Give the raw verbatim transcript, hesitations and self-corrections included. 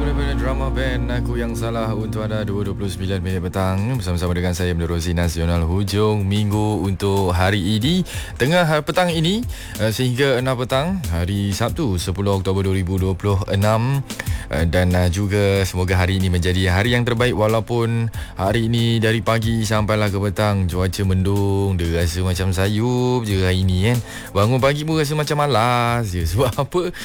daripada drama band Aku Yang Salah untuk anda dua dua puluh sembilan minit petang bersama-sama dengan saya menerusi nasional hujung minggu untuk hari ini tengah petang ini sehingga enam petang hari Sabtu sepuluh Oktober dua ribu dua puluh enam dan juga semoga hari ini menjadi hari yang terbaik walaupun hari ini dari pagi sampailah ke petang cuaca mendung, dia rasa macam sayup je hari ini kan. Bangun pagi pun rasa macam malas je sebab apa?